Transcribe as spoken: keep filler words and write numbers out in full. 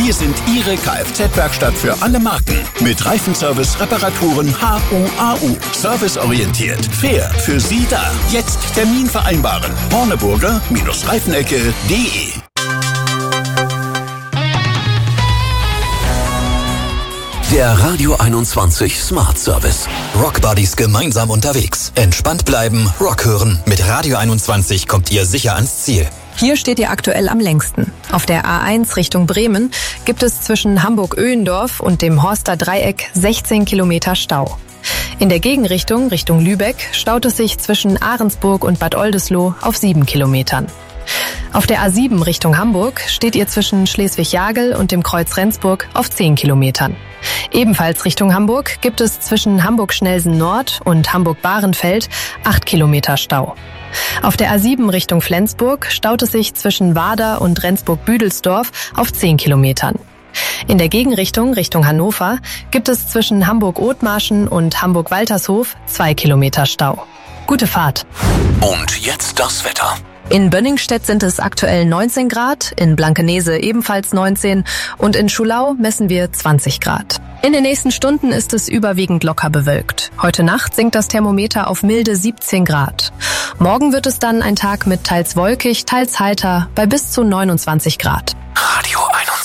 Wir sind Ihre Kfz-Werkstatt für alle Marken. Mit Reifenservice, Reparaturen, H U A U. Serviceorientiert, fair, für Sie da. Jetzt Termin vereinbaren. Horneburger-Reifenecke punkt de. Der Radio einundzwanzig Smart Service. Rock Buddies gemeinsam unterwegs. Entspannt bleiben, Rock hören. Mit Radio einundzwanzig kommt ihr sicher ans Ziel. Hier steht ihr aktuell am längsten. Auf der A eins Richtung Bremen gibt es zwischen Hamburg-Öhendorf und dem Horster Dreieck sechzehn Kilometer Stau. In der Gegenrichtung, Richtung Lübeck, staut es sich zwischen Ahrensburg und Bad Oldesloe auf sieben Kilometern. Auf der A sieben Richtung Hamburg steht ihr zwischen Schleswig-Jagel und dem Kreuz Rendsburg auf zehn Kilometern. Ebenfalls Richtung Hamburg gibt es zwischen Hamburg-Schnelsen Nord und Hamburg-Bahrenfeld acht Kilometer Stau. Auf der A sieben Richtung Flensburg staut es sich zwischen Wader und Rendsburg-Büdelsdorf auf zehn Kilometern. In der Gegenrichtung Richtung Hannover gibt es zwischen Hamburg-Othmarschen und Hamburg-Waltershof zwei Kilometer Stau. Gute Fahrt. Und jetzt das Wetter. In Bönningstedt sind es aktuell neunzehn Grad, in Blankenese ebenfalls neunzehn und in Schulau messen wir zwanzig Grad. In den nächsten Stunden ist es überwiegend locker bewölkt. Heute Nacht sinkt das Thermometer auf milde siebzehn Grad. Morgen wird es dann ein Tag mit teils wolkig, teils heiter bei bis zu neunundzwanzig Grad. Radio einundzwanzig.